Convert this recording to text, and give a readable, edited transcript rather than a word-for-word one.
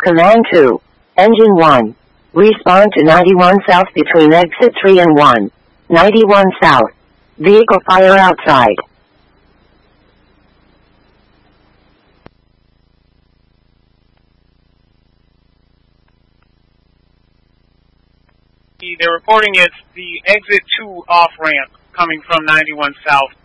Command 2. Engine 1. Respond to 91 South between exit 3 and 1. 91 South. Vehicle fire outside. They're reporting it's the exit 2 off-ramp coming from 91 South.